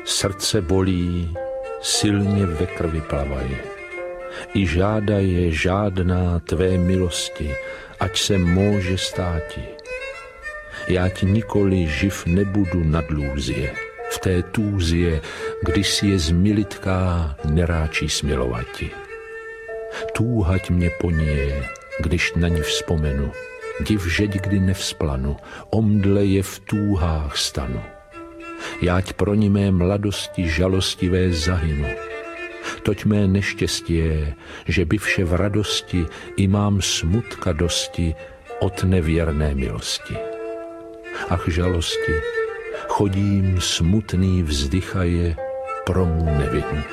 Srdce bolí, silně ve krvi plavají. I žádaje žádná tvé milosti, ať se může státi. Já ti nikoli živ nebudu nad lůzie, v té tůzie, když si je zmilitká neráčí smilovati. Túhať mě poníje, když na ní vzpomenu, div, žeď kdy nevzplanu, omdle je v túhách stanu. Jáť pro ní mé mladosti žalostivé zahynu. Toť mé neštěstí je, že by vše v radosti i mám smutka dosti od nevěrné milosti. Ach žalosti, chodím smutný vzdychaje pro mou nevinu.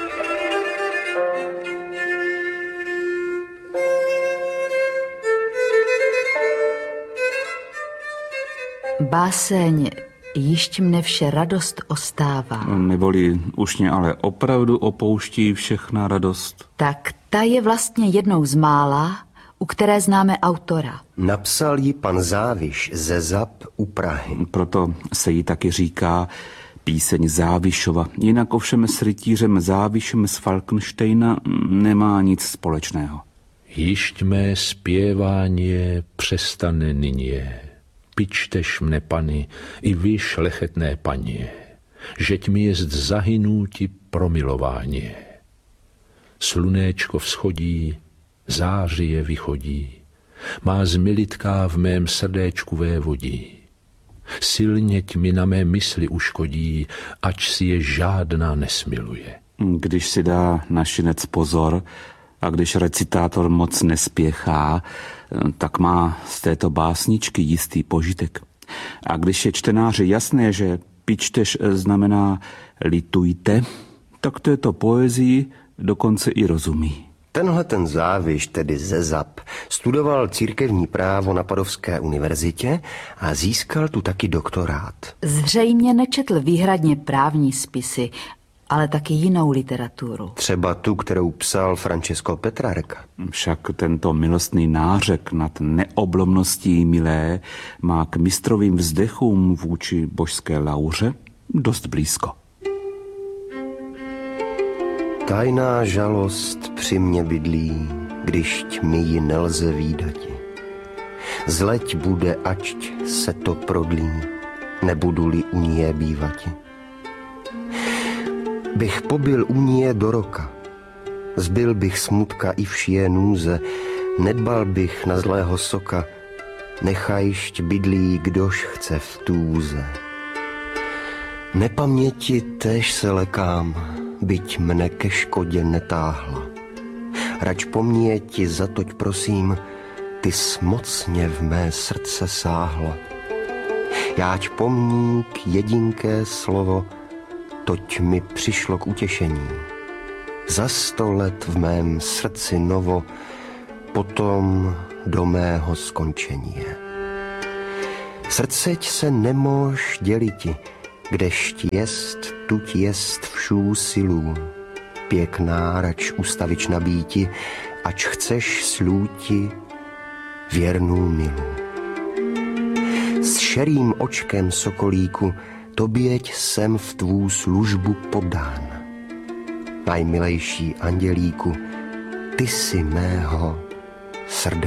Báseň Jišť mne vše radost ostává. Neboli už mě ale opravdu opouští všechna radost. Tak ta je vlastně jednou z mála, u které známe autora. Napsal ji pan Záviš ze Zap u Prahy. Proto se jí taky říká píseň Závišova. Jinak ovšem s rytířem Závišem z Falkensteina nemá nic společného. Jišť mé zpěvání přestane nyní. Pičtež mne, pany, i vy šlechetné paně, žeť mi jest zahynúti promilování. Slunéčko vzchodí, záři je vychodí, má zmilitká v mém srdéčku vévodí. Silně mi na mé mysli uškodí, ač si je žádná nesmiluje. Když si dá našinec pozor a když recitátor moc nespěchá, tak má z této básničky jistý požitek. A když je čtenáři jasné, že pičtež znamená litujte, tak této poezii dokonce i rozumí. Tenhle ten Záviš, tedy ze Zap, studoval církevní právo na Padovské univerzitě a získal tu taky doktorát. Zřejmě nečetl výhradně právní spisy, ale taky jinou literaturu. Třeba tu, kterou psal Francesco Petrarca. Však tento milostný nářek nad neoblomností milé má k mistrovým vzdechům vůči božské lauře dost blízko. Tajná žalost při mně bydlí, když mi ji nelze vídati. Zleť bude, ačť se to prodlí, nebudu-li u ní bývati. Bych pobyl u ní do roka, zbyl bych smutka i všije nůze, nedbal bych na zlého soka, nechajšť bydlí, kdož chce v túze. Nepaměti též se lekám, byť mne ke škodě netáhla. Rač poměti zatoť prosím, ty smocně v mé srdce sáhla. Jáť pomník jedinké slovo, toť mi přišlo k utěšení. Za 100 let v mém srdci novo, potom do mého skončení je. Srdceť se nemůž děliti, kdežť jest, tuť jest všů silů. Pěkná, rač ustavič nabíti, ač chceš slúti věrnou milu. S šerým očkem sokolíku, toběť jsem v tvou službu podán. Najmilejší andělíku, ty si mého srdce.